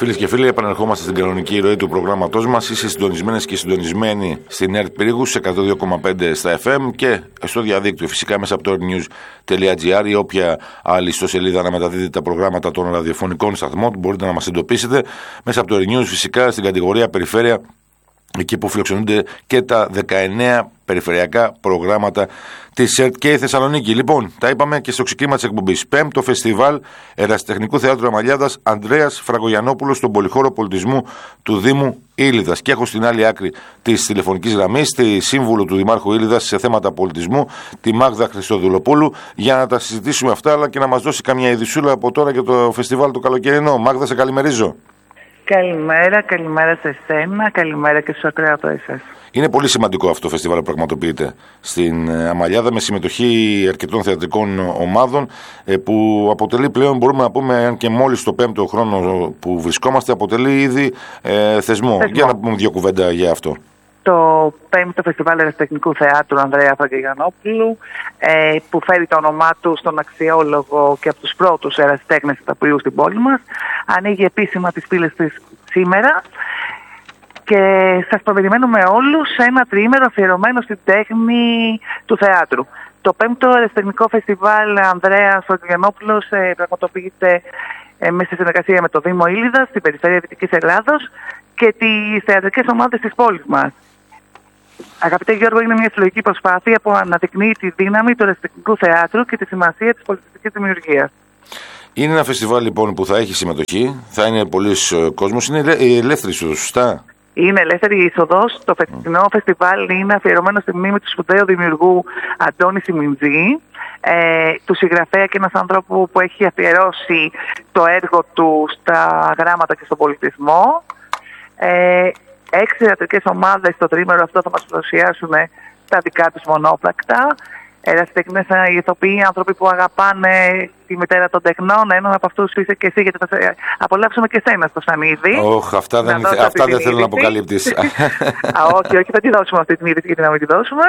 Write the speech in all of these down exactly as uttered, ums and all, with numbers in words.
Φίλες και φίλοι, επανερχόμαστε στην κανονική ροή του προγράμματός μας. Είστε συντονισμένες και συντονισμένοι στην ΕΡΤ Πύργους εκατό δύο κόμμα πέντε στα εφ εμ και στο διαδίκτυο. Φυσικά μέσα από το ερτnews τελεία τζι άρ ή όποια άλλη ιστοσελίδα να μεταδίδει τα προγράμματα των ραδιοφωνικών σταθμών, μπορείτε να μας εντοπίσετε. Μέσα από το ερτnews, φυσικά στην κατηγορία Περιφέρεια, εκεί που φιλοξενούνται και τα δεκαεννέα περιφερειακά προγράμματα της ΕΡΤ και η Θεσσαλονίκη. Λοιπόν, τα είπαμε και στο ξεκίνημα της εκπομπής. Πέμπτο Φεστιβάλ Ερασιτεχνικού Θεάτρου Αμαλιάδας Ανδρέας Φραγκογιαννόπουλος στον Πολυχώρο Πολιτισμού του Δήμου Ήλιδας. Και έχω στην άλλη άκρη της τηλεφωνικής γραμμής τη σύμβουλο του Δημάρχου Ήλιδας σε θέματα πολιτισμού, τη Μάγδα Χριστοδουλοπούλου, για να τα συζητήσουμε αυτά, αλλά και να μας δώσει καμιά ειδισούλα από τώρα για το φεστιβάλ το καλοκαιρινό. Μάγδα, σε καλημερίζω. Καλημέρα, καλημέρα σε εσένα, καλημέρα και στους ακροατές σας. Είναι πολύ σημαντικό αυτό το φεστιβάλ που πραγματοποιείται στην Αμαλιάδα, με συμμετοχή αρκετών θεατρικών ομάδων, που αποτελεί πλέον, μπορούμε να πούμε, αν και μόλις το πέμπτο χρόνο που βρισκόμαστε, αποτελεί ήδη ε, θεσμό. θεσμό. Για να πούμε δύο κουβέντα για αυτό. Το πέμπτο Φεστιβάλ Ερασιτεχνικού Θεάτρου Ανδρέα Φραγκογιαννόπουλου, ε, που φέρει το όνομά του στον αξιόλογο και από τους πρώτους ερασιτέχνες ηθοποιούς στην πόλη μας, ανοίγει επίσημα τις πύλες της σήμερα και σας προπεριμένουμε όλους σε ένα τριήμερο αφιερωμένο στην τέχνη του θεάτρου. Το πέμπτο Ερασιτεχνικό Φεστιβάλ Ανδρέας Φραγκογιαννόπουλος ε, πραγματοποιείται ε, μέσα στη συνεργασία με το Δήμο Ήλιδας, στην περιφέρεια Δυτικής Ελλάδος και τις θεατρικές ομάδες της πόλης μας. Αγαπητέ Γιώργο, είναι μια συλλογική προσπάθεια που αναδεικνύει τη δύναμη του ερασιτεχνικού θεάτρου και τη σημασία της πολιτιστικής δημιουργίας. Είναι ένα φεστιβάλ λοιπόν που θα έχει συμμετοχή, θα είναι πολλής κόσμος, είναι ελεύθερη είσοδος, σωστά? Είναι ελεύθερη η είσοδος. Το φετινό φεστιβάλ είναι αφιερωμένο στη μνήμη του σπουδαίου δημιουργού Αντώνη Σιμιντζή, ε, του συγγραφέα και ένας ανθρώπου που έχει αφιερώσει το έργο του στα γράμματα και στον πολιτισμό. Ε, έξι θεατρικές ομάδες στο τρίμερο αυτό θα μας παρουσιάσουν τα δικά τους μονόπρακτα. Ερασιτέχνες, ηθοποιοί, άνθρωποι που αγαπάνε τη μητέρα των τεχνών. Έναν από αυτούς είσαι και εσύ, γιατί θα σε απολαύσουμε και εσένα στο Σανίδι. Όχι, αυτά δεν, αυτά δεν θέλω να αποκαλύπτεις. Α, όχι, όχι, θα τη δώσουμε αυτή την είδηση, γιατί να μην τη δώσουμε.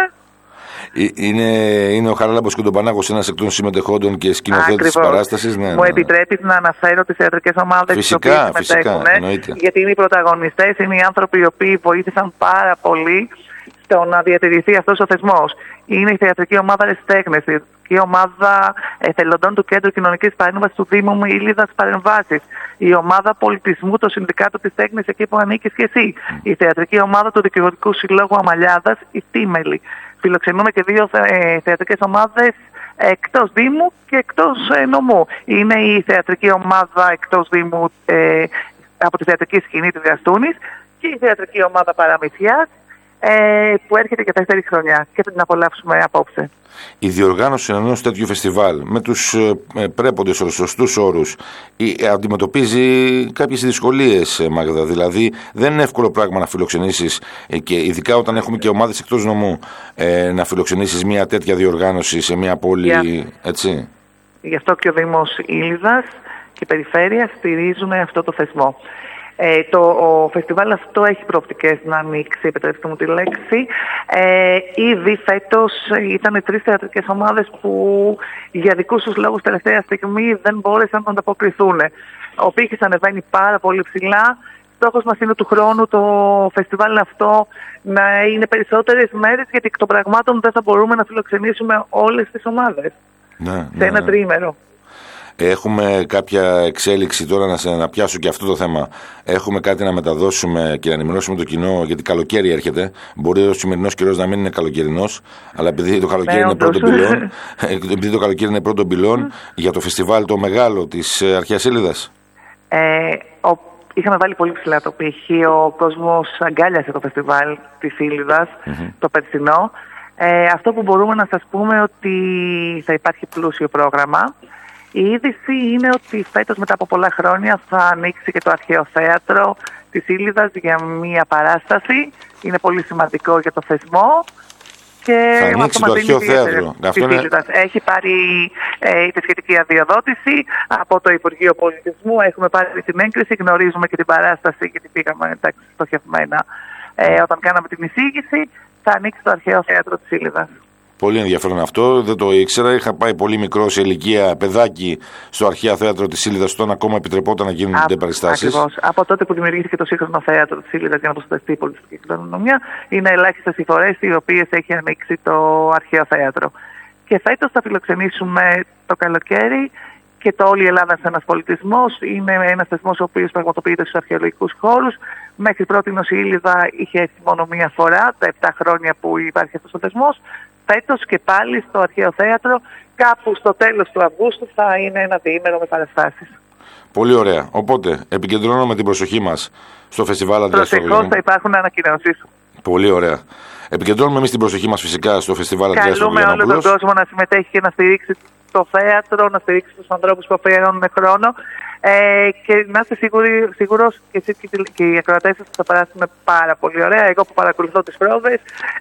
Είναι, είναι ο Χαράλαμπος και τον Πανάγος, ένας εκ των συμμετεχόντων και σκηνοθέτης της παράστασης. Ναι, μου ναι. επιτρέπεις να αναφέρω τις θεατρικές ομάδες τις οποίες συμμετέχουν, γιατί είναι οι πρωταγωνιστές, είναι οι άνθρωποι οι οποίοι βοήθησαν πάρα πολύ στο να διατηρηθεί αυτός ο θεσμός. Είναι η θεατρική ομάδα Ερασιτέχνες, η ομάδα εθελοντών του Κέντρου Κοινωνικής Παρέμβασης του Δήμου μου Ήλιδας Παρεμβάσεις, η ομάδα πολιτισμού, το Συνδικάτο της Τέχνης, εκεί που ανήκεις και εσύ, η θεατρική ομάδα του Δικηγορικού Συλλόγου Αμαλιάδας, η Τίμελη. Φιλοξενούμε και δύο ε, θεατρικές ομάδες εκτός Δήμου και εκτός ε, νομού. Είναι η θεατρική ομάδα εκτός Δήμου ε, από τη θεατρική σκηνή της Γαστούνης και η θεατρική ομάδα Παραμυθιάς, Ε, που έρχεται και δεύτερη χρονιά και θα την απολαύσουμε απόψε. Η διοργάνωση ενός τέτοιου φεστιβάλ με τους ε, πρέποντες σωστούς όρους ε, αντιμετωπίζει κάποιες δυσκολίες, Μάγδα. Δηλαδή δεν είναι εύκολο πράγμα να φιλοξενήσεις ε, και ειδικά όταν έχουμε και ομάδες εκτός νομού ε, να φιλοξενήσεις μια τέτοια διοργάνωση σε μια πόλη, yeah. έτσι. Γι' αυτό και ο Δήμος Ήλιδας και η Περιφέρεια στηρίζουν αυτό το θεσμό. Ε, το ο φεστιβάλ αυτό έχει προοπτικές να ανοίξει, επιτρέψτε μου τη λέξη. Ε, ήδη φέτος ήταν οι τρεις θεατρικές ομάδες που για δικούς τους λόγους τελευταία στιγμή δεν μπόρεσαν να ανταποκριθούν. Ο πύχης ανεβαίνει πάρα πολύ ψηλά. Στόχος μας είναι του χρόνου το φεστιβάλ αυτό να είναι περισσότερες μέρες, γιατί εκ των πραγμάτων δεν θα μπορούμε να φιλοξενήσουμε όλες τις ομάδες ναι, σε ναι, ένα ναι. τριήμερο. Έχουμε κάποια εξέλιξη τώρα, να, σε, να πιάσω και αυτό το θέμα. Έχουμε κάτι να μεταδώσουμε και να ενημερώσουμε το κοινό, γιατί καλοκαίρι έρχεται. Μπορεί ο σημερινός καιρός να μην είναι καλοκαιρινός, αλλά επειδή το καλοκαίρι είναι πρώτο πυλών, επειδή το καλοκαίρι είναι πρώτο πυλών για το φεστιβάλ το μεγάλο της Αρχαίας Ήλιδας. Ε, ο, είχαμε βάλει πολύ ψηλά το πύχη. Ο κόσμος αγκάλιασε το φεστιβάλ της Ήλιδας, mm-hmm. το περσινό. Ε, αυτό που μπορούμε να σας πούμε ότι θα υπάρχει πλούσιο πρόγραμμα. Η είδηση είναι ότι φέτος, μετά από πολλά χρόνια, θα ανοίξει και το Αρχαίο Θέατρο της Ήλιδας για μία παράσταση. Είναι πολύ σημαντικό για το θεσμό. Και θα ανοίξει το Αρχαίο Θέατρο. Είναι... Έχει πάρει ε, τη σχετική αδειοδότηση από το Υπουργείο Πολιτισμού. Έχουμε πάρει την έγκριση, γνωρίζουμε και την παράσταση, γιατί πήγαμε εντάξει, στοχευμένα ε, όταν κάναμε την εισήγηση. Θα ανοίξει το Αρχαίο Θέατρο της Ήλιδας. Πολύ ενδιαφέρον αυτό, δεν το ήξερα. Είχα πάει πολύ μικρό σε ηλικία, παιδάκι, στο Αρχαίο Θέατρο της Ήλιδας, όταν ακόμα επιτρεπόταν να γίνονται περιστάσεις. Ακριβώς. Από τότε που δημιουργήθηκε το σύγχρονο θέατρο της Ήλιδας για να προστατευτεί η πολιτιστική κληρονομιά, είναι ελάχιστες οι φορές οι οποίες έχει ανοίξει το Αρχαίο Θέατρο. Και φέτος θα φιλοξενήσουμε το καλοκαίρι και το Όλη η Ελλάδα σε ένας πολιτισμός. Είναι ένας θεσμός ο οποίος πραγματοποιείται στους αρχαιολογικούς χώρους. Μέχρι πρότινος η Ήλιδα είχε έρθει μόνο μία φορά, τα επτά χρόνια που υπάρχει αυτός ο θεσμός. Φέτος και πάλι στο Αρχαίο Θέατρο, κάπου στο τέλος του Αυγούστου, θα είναι ένα διήμερο με παραστάσεις. Πολύ ωραία. Οπότε, επικεντρώνουμε την προσοχή μας στο φεστιβάλ Αντρέας. Προσεχώς θα υπάρχουν ανακοινώσεις. Πολύ ωραία. Επικεντρώνουμε εμείς την προσοχή μας φυσικά στο φεστιβάλ Αντρέας. Καλούμε όλο τον κόσμο να συμμετέχει και να στηρίξει το θέατρο, να στηρίξει τους ανθρώπους που αφιερώνουν χρόνο. Ε, και να είστε σίγουροι, σίγουρος και εσείς και οι ακροατές σας θα περάσουμε πάρα πολύ ωραία. Εγώ που παρακολουθώ τις πρόβες,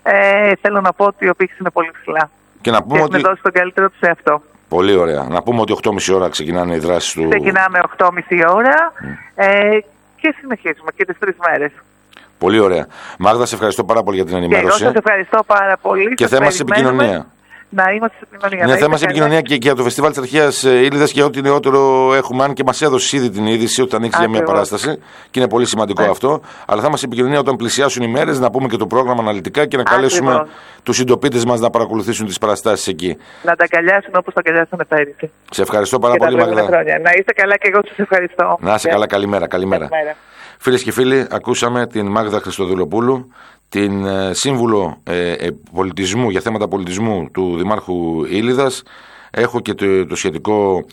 ε, θέλω να πω ότι ο πύχης είναι πολύ ψηλά. Και να πούμε και ότι... δώσει τον καλύτερο του σε αυτό. Πολύ ωραία. Να πούμε ότι οκτώ και μισή ώρα ξεκινάνε οι δράσεις του... Ξεκινάμε οκτώ και μισή ώρα mm. ε, και συνεχίζουμε και τις τρεις μέρες. Πολύ ωραία. Μάγδα, σε ευχαριστώ πάρα πολύ για την ενημέρωση. Και εγώ σας ευχαριστώ πάρα πολύ. Και θέμα στην επικοινωνία. Να είμαστε στην επικοινωνία. Είναι θέμα στην επικοινωνία και, και για το φεστιβάλ της Αρχαίας Ήλιδας και ό,τι νεότερο έχουμε, αν και μας έδωσε ήδη την είδηση ότι θα ανοίξει για μια παράσταση. Και είναι πολύ σημαντικό yeah. αυτό. Αλλά θα είμαστε επικοινωνία όταν πλησιάσουν οι μέρες, να πούμε και το πρόγραμμα αναλυτικά και να καλέσουμε τους συντοπίτες μας να παρακολουθήσουν τις παραστάσεις εκεί. Να τα αγκαλιάσουν όπως τα αγκαλιάσανε πέρυσι. Σε ευχαριστώ πάρα πολύ, Μάγδα. Να είστε καλά και εγώ σας ευχαριστώ. Να είστε καλά, καλημέρα. καλημέρα. Φίλες και φίλοι, ακούσαμε την Μάγδα Χριστοδουλοπούλου, την ε, σύμβουλο ε, ε, πολιτισμού, για θέματα πολιτισμού του Δημάρχου Ήλιδας. Έχω και το, το, σχετικό,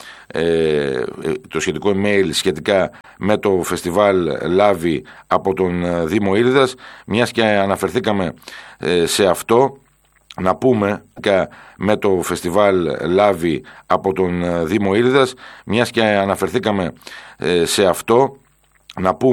ε, το σχετικό email σχετικά με το φεστιβάλ Λάβη από τον ε, Δήμο Ήλιδας. Μιας και αναφερθήκαμε ε, σε αυτό, να πούμε με το φεστιβάλ Λάβη από τον ε, Δήμο Ήλιδας. Μιας και αναφερθήκαμε ε, σε αυτό, να πούμε